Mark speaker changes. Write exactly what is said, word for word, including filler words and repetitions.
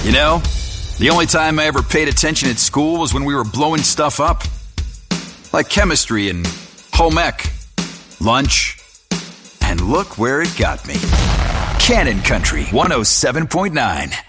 Speaker 1: You know, the only time I ever paid attention at school was when we were blowing stuff up. Like chemistry and home ec, lunch, and look where it got me. Cannon Country one oh seven point nine.